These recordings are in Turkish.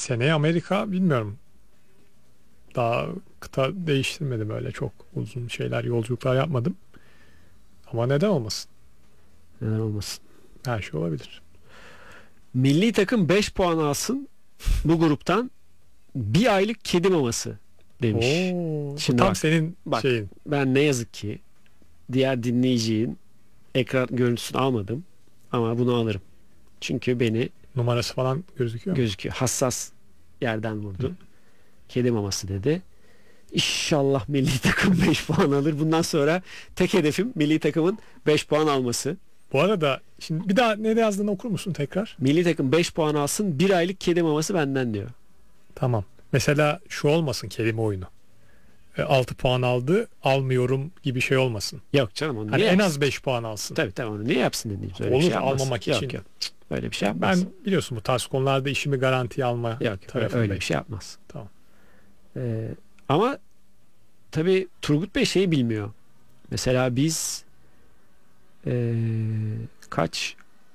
seneye Amerika bilmiyorum. Daha kıta değiştirmedim, öyle çok uzun yolculuklar yapmadım. Ama neden olmasın? Neden olmasın? Her şey olabilir. Milli takım 5 puan alsın bu gruptan, bir aylık kedi maması demiş. Şimdi tam senin şeyin. Ben ne yazık ki diğer dinleyicinin ekran görüntüsünü almadım ama bunu alırım. Çünkü beni numarası falan gözüküyor. Hassas yerden vurdu. Kedi maması dedi. İnşallah milli takım 5 puan alır. Bundan sonra tek hedefim milli takımın 5 puan alması. Bu arada şimdi bir daha ne yazdığını okur musun tekrar? Milli takım 5 puan alsın, bir aylık kedi maması benden diyor. Tamam. Mesela şu olmasın, kelime oyunu. 6 puan aldı, almıyorum gibi şey olmasın. Yok canım, onu hani en az 5 puan alsın. Tabii onu niye yapsın dediğim. Olur, şey almamak için. Yok. Öyle bir şey yapmaz. Ben biliyorsun bu tarz konularda işimi garantiye alma tarafındayım. Öyle bir şey yapmaz. Tamam. Ama tabii Turgut Bey şeyi bilmiyor. Mesela biz kaç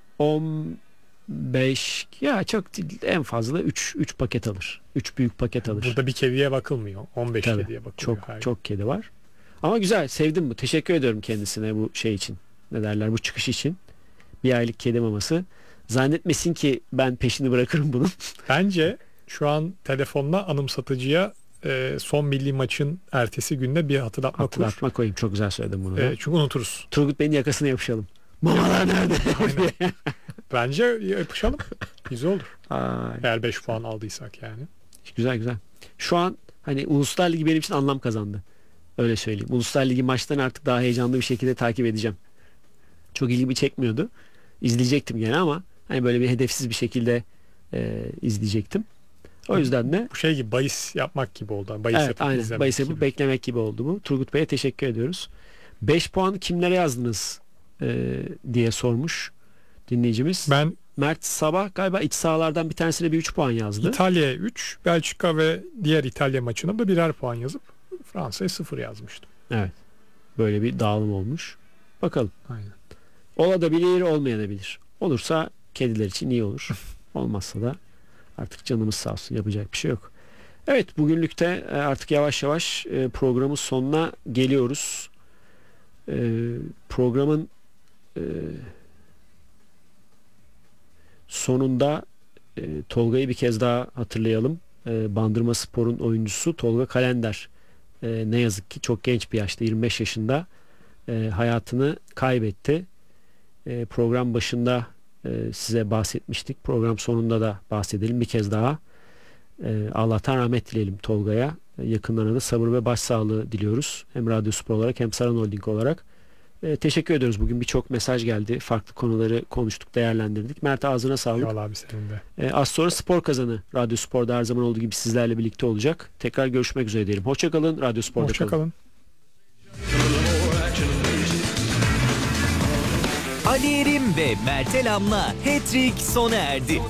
15 ya çok değil, en fazla 3 paket alır. 3 büyük paket alır. Burada bir kediye bakılmıyor. 15 tabii, kediye bakılıyor. Çok kedi var. Ama güzel, sevdim bu. Teşekkür ediyorum kendisine bu şey için. Ne derler, bu çıkış için. Bir aylık kedi maması. Zannetmesin ki ben peşini bırakırım bunun. Bence şu an telefonla anımsatıcıya son milli maçın ertesi günde bir hatırlatma koyayım. Çok güzel söyledim bunu. Çünkü unuturuz. Turgut Bey'in yakasına yapışalım. Mamalar nerede? Bence yapışalım. Güzel olur. Ay. Eğer 5 puan aldıysak yani. Güzel. Şu an hani Uluslar Ligi benim için anlam kazandı. Öyle söyleyeyim. Uluslar Ligi maçlarını artık daha heyecanlı bir şekilde takip edeceğim. Çok ilgimi çekmiyordu. İzleyecektim gene ama hani böyle bir hedefsiz bir şekilde izleyecektim. O yüzden de bu şey gibi bahis yapmak gibi oldu. Bahis evet, aynen. Bahis yapıp beklemek gibi oldu bu. Turgut Bey'e teşekkür ediyoruz. 5 puanı kimlere yazdınız diye sormuş dinleyicimiz. Ben Mert Sabah galiba iç sahalardan bir tanesine bir 3 puan yazdı. İtalya'ya 3, Belçika ve diğer İtalya maçına da birer puan yazıp Fransa'ya 0 yazmıştım. Evet. Böyle bir dağılım olmuş. Bakalım. Aynen. Olabilir, olmayabilir. Olursa kediler için iyi olur. Olmazsa da artık canımız sağ olsun, yapacak bir şey yok. Evet, bugünlük de artık yavaş yavaş programın sonuna geliyoruz. Programın sonunda Tolga'yı bir kez daha hatırlayalım. Bandırmaspor'un oyuncusu Tolga Kalender ne yazık ki çok genç bir yaşta, 25 yaşında hayatını kaybetti. Program başında size bahsetmiştik. Program sonunda da bahsedelim bir kez daha. Allah'tan rahmet dileyelim Tolga'ya. Yakınlarına da sabır ve başsağlığı diliyoruz. Hem Radyo Spor olarak hem Saran Holding olarak. Teşekkür ediyoruz. Bugün birçok mesaj geldi. Farklı konuları konuştuk, değerlendirdik. Mert, ağzına sağlık. Eyvallah abi, senin de. Az sonra Spor Kazanı Radyo Spor'da her zaman olduğu gibi sizlerle birlikte olacak. Tekrar görüşmek üzere diyelim. Hoşçakalın. Radyo Spor'da kalın. Ali Erim ve Mert Elam'la Hat-Trick sona erdi.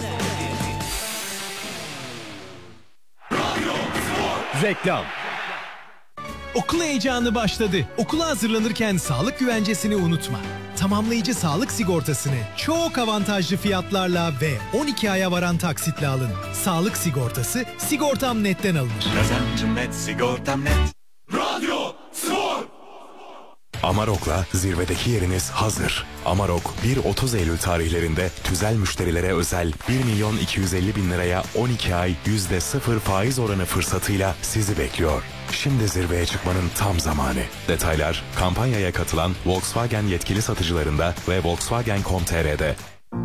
Reklam. Okul heyecanı başladı. Okula hazırlanırken sağlık güvencesini unutma. Tamamlayıcı sağlık sigortasını çok avantajlı fiyatlarla ve 12 aya varan taksitle alın. Sağlık sigortası Sigortam Net'ten alınır. Kazancım net, sigortam net. Radyo Spor. Amarok'la zirvedeki yeriniz hazır. Amarok 1-30 Eylül tarihlerinde tüzel müşterilere özel 1.250.000 liraya 12 ay %0 faiz oranı fırsatıyla sizi bekliyor. Şimdi zirveye çıkmanın tam zamanı. Detaylar kampanyaya katılan Volkswagen yetkili satıcılarında ve Volkswagen.com.tr'de.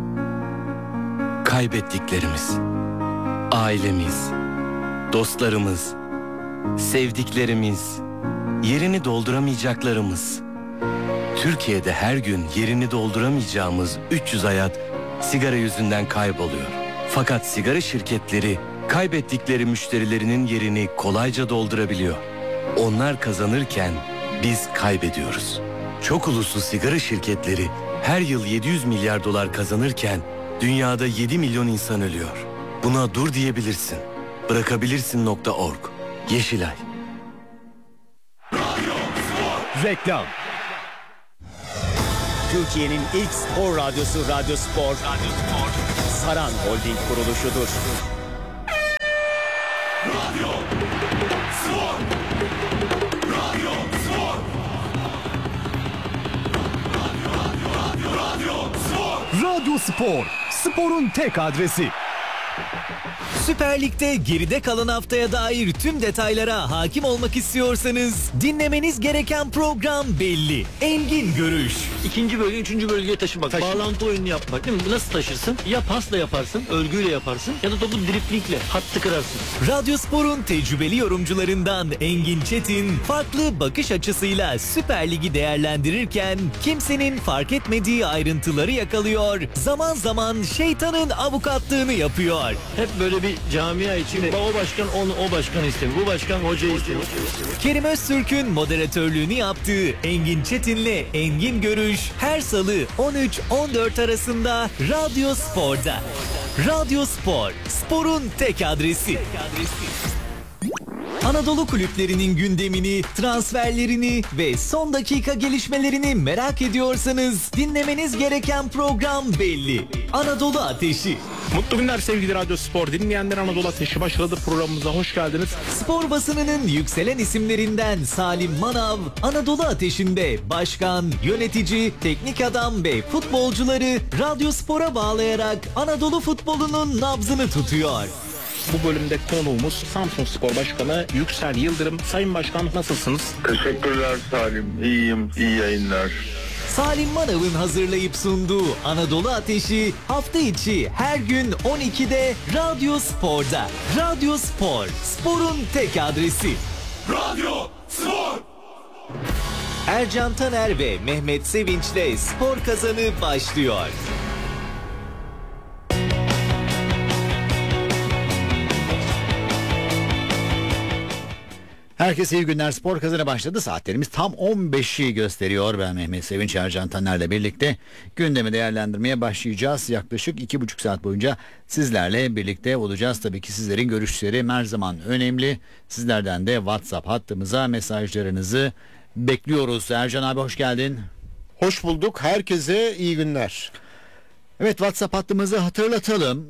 Kaybettiklerimiz, ailemiz, dostlarımız, sevdiklerimiz, yerini dolduramayacaklarımız. Türkiye'de her gün yerini dolduramayacağımız 300 hayat sigara yüzünden kayboluyor. Fakat sigara şirketleri kaybettikleri müşterilerinin yerini kolayca doldurabiliyor. Onlar kazanırken biz kaybediyoruz. Çok uluslu sigara şirketleri her yıl 700 milyar dolar kazanırken dünyada 7 milyon insan ölüyor. Buna dur diyebilirsin. Bırakabilirsin.org. Yeşilay. Reklam. Türkiye'nin ilk spor radyosu Radyo Spor. Saran Holding kuruluşudur. Radyo Spor. Radyo Spor. Radyo Spor. Radyo Spor, sporun tek adresi. Süper Lig'de geride kalan haftaya dair tüm detaylara hakim olmak istiyorsanız dinlemeniz gereken program belli. Engin Görüş. İkinci bölge, üçüncü bölgeye taşımak. Bağlantı oyununu yapmak değil mi? Nasıl taşırsın? Ya pasla yaparsın, örgüyle yaparsın ya da topu driplingle, hattı kırarsın. Radyospor'un tecrübeli yorumcularından Engin Çetin farklı bakış açısıyla Süper Lig'i değerlendirirken kimsenin fark etmediği ayrıntıları yakalıyor, zaman zaman şeytanın avukatlığını yapıyor. Hep böyle bir camia içinde o başkan onu, o başkanı istemiyor, bu başkan hocayı istemiyor. Kerim Öztürk'ün moderatörlüğünü yaptığı Engin Çetin'le Engin Görüş her salı 13-14 arasında Radyo Spor'da. Radyo Spor, sporun tek adresi. Anadolu kulüplerinin gündemini, transferlerini ve son dakika gelişmelerini merak ediyorsanız dinlemeniz gereken program belli. Anadolu Ateşi. Mutlu günler sevgili Radyo Spor dinleyenler, Anadolu Ateşi başladı, programımıza hoş geldiniz. Spor basınının yükselen isimlerinden Salim Manav, Anadolu Ateşi'nde başkan, yönetici, teknik adam ve futbolcuları Radyo Spor'a bağlayarak Anadolu futbolunun nabzını tutuyor. Bu bölümde konuğumuz Samsunspor Başkanı Yüksel Yıldırım. Sayın Başkan, nasılsınız? Teşekkürler Salim, iyiyim, iyi yayınlar. Salim Manav'ın hazırlayıp sunduğu Anadolu Ateşi hafta içi her gün 12'de Radyo Spor'da. Radyo Spor, sporun tek adresi. Radyo Spor. Ercan Taner ve Mehmet Sevinç'le Spor Kazanı başlıyor. Herkese iyi günler. Spor Kazanı başladı. Saatlerimiz tam 15'i gösteriyor. Ben Mehmet Sevinç, Ercan Taner'le birlikte gündemi değerlendirmeye başlayacağız. Yaklaşık 2,5 saat boyunca sizlerle birlikte olacağız. Tabii ki sizlerin görüşleri her zaman önemli. Sizlerden de WhatsApp hattımıza mesajlarınızı bekliyoruz. Ercan abi hoş geldin. Hoş bulduk. Herkese iyi günler. Evet, WhatsApp hattımızı hatırlatalım.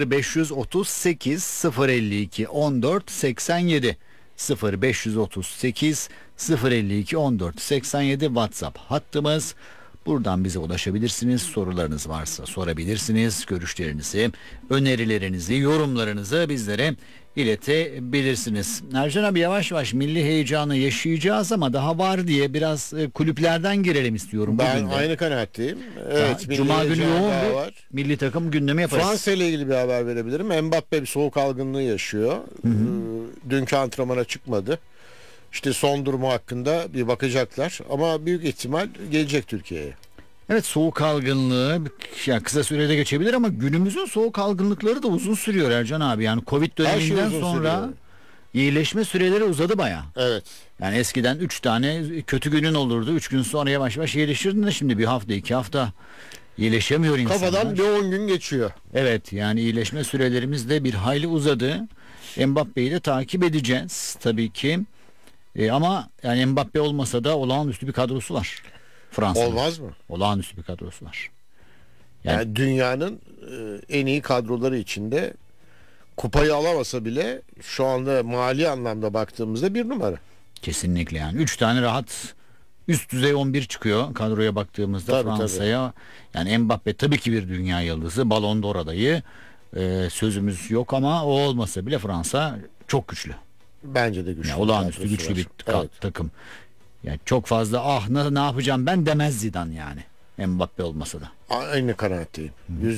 0538 052 14 87 0538 052 14 87 WhatsApp hattımız. Buradan bize ulaşabilirsiniz. Sorularınız varsa sorabilirsiniz. Görüşlerinizi, önerilerinizi, yorumlarınızı bizlere iletebilirsiniz. Ercan abi, yavaş yavaş milli heyecanı yaşayacağız ama daha var diye biraz kulüplerden girelim istiyorum. Ben bugün de. aynı kanaatteyim. Evet, Cuma günü yoğun bir var. milli takım gündemi yaparız. Fransa ile ilgili bir haber verebilirim. Mbappe bir soğuk algınlığı yaşıyor. Dünkü antrenmana çıkmadı. İşte son durumu hakkında bir bakacaklar ama büyük ihtimal gelecek Türkiye'ye. Evet, soğuk algınlığı yani kısa sürede geçebilir ama günümüzün soğuk algınlıkları da uzun sürüyor Ercan abi. Yani Covid döneminden sonra sürüyor. iyileşme süreleri uzadı baya. Evet. Yani eskiden 3 tane kötü günün olurdu. 3 gün sonra yavaş yavaş iyileşirdin de şimdi bir hafta 2 hafta iyileşemiyor insanlar. Kafadan bir 10 gün geçiyor. Evet, yani iyileşme sürelerimiz de bir hayli uzadı. Mbappe'yi de takip edeceğiz tabii ki. Ama yani Mbappe olmasa da olağanüstü bir kadrosu var. Fransa'da. Olmaz mı? Olağanüstü bir kadrosu var. Yani dünyanın en iyi kadroları içinde, kupayı alamasa bile şu anda mali anlamda baktığımızda bir numara. Kesinlikle yani. 3 tane rahat üst düzey 11 çıkıyor kadroya baktığımızda Tabii, Fransa'ya. Yani Mbappe tabii ki bir dünya yıldızı. Ballon d'Or adayı. Sözümüz yok ama o olmasa bile Fransa çok güçlü. Bence de güçlü. Yani olağanüstü güçlü bir takım. Yani çok fazla ne yapacağım ben demez Zidane yani. Mbappe olmasa da. Aynı kanaatteyim.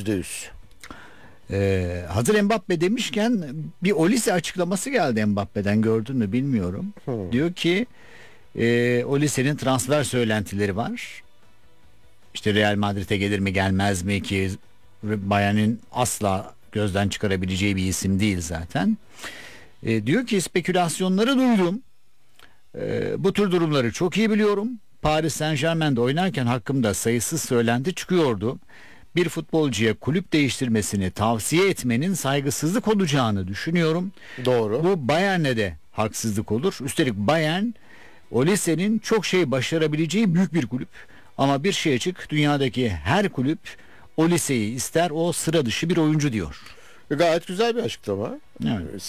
%100. Hazır Mbappe demişken bir Olise açıklaması geldi Mbappe'den, gördün mü bilmiyorum. Diyor ki Olise'nin transfer söylentileri var. İşte Real Madrid'e gelir mi gelmez mi, ki Bayern'in asla gözden çıkarabileceği bir isim değil zaten. Diyor ki spekülasyonları duydum. Bu tür durumları çok iyi biliyorum. Paris Saint-Germain'de oynarken hakkımda sayısız söylenti çıkıyordu. Bir futbolcuya kulüp değiştirmesini tavsiye etmenin saygısızlık olacağını düşünüyorum. Doğru. Bu Bayern'e de haksızlık olur. Üstelik Bayern Olise'nin çok şey başarabileceği büyük bir kulüp. Ama bir şey açık, dünyadaki her kulüp Olise'yi ister, o sıra dışı bir oyuncu diyor. Gayet güzel bir açıklama. Evet.